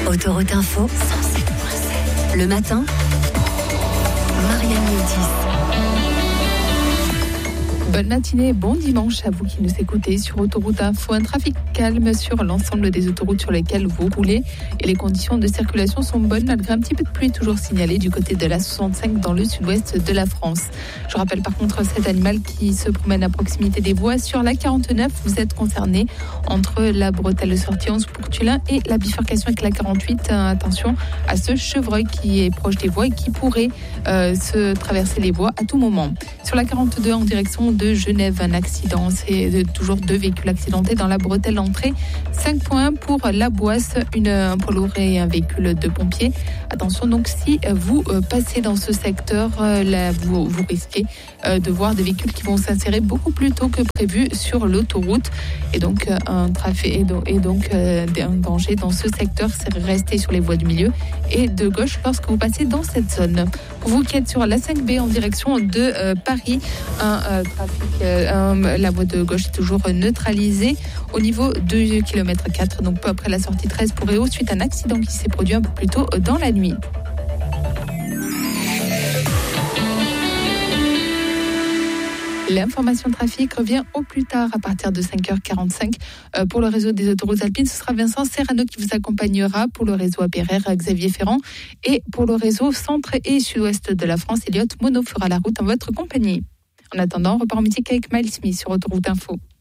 Autoroute Info, 107.7. Le matin, Marianne Miotis. Bonne matinée, bon dimanche à vous qui nous écoutez sur Autoroute Info. Un trafic calme sur l'ensemble des autoroutes sur lesquelles vous roulez et les conditions de circulation sont bonnes malgré un petit peu de pluie toujours signalée du côté de la 65 dans le sud-ouest de la France. Je rappelle par contre cet animal qui se promène à proximité des voies sur la 49. Vous êtes concerné entre la bretelle sortie 11 pour Tullin et la bifurcation avec la 48. Attention à ce chevreuil qui est proche des voies et qui pourrait se traverser les voies à tout moment. Sur la 42 en direction de Genève, un accident. C'est toujours 2 véhicules accidentés dans la bretelle entrée. 5 points pour la Boisse, un poids lourd et un véhicule de pompiers. Attention donc si vous passez dans ce secteur, là, vous risquez de voir des véhicules qui vont s'insérer beaucoup plus tôt que prévu sur l'autoroute. Et donc un trafic un danger dans ce secteur, c'est rester sur les voies du milieu et de gauche lorsque vous passez dans cette zone. Pour vous qui êtes sur la 5B en direction de Paris, la voie de gauche est toujours neutralisée au niveau de km 4, donc peu après la sortie 13 pour Réau, suite à un accident qui s'est produit un peu plus tôt dans la nuit. L'information trafic revient au plus tard à partir de 5h45. Pour le réseau des autoroutes alpines, ce sera Vincent Serrano qui vous accompagnera. Pour le réseau APRR, Xavier Ferrand. Et pour le réseau centre et sud-ouest de la France, Elliott Monod fera la route en votre compagnie. En attendant, on repart en musique avec Miles Smith sur Autoroute Info.